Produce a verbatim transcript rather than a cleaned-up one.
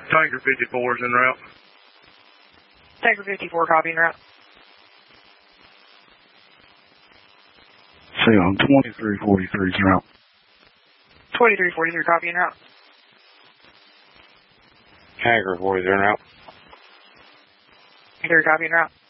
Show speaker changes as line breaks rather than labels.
Tanker fifty-four is en route.
Tanker fifty-four, copy en route.
Say on twenty-three forty-three is en route.
twenty-three forty-three, copy en route.
Tanker forty is en route.
Tanker, copy en route.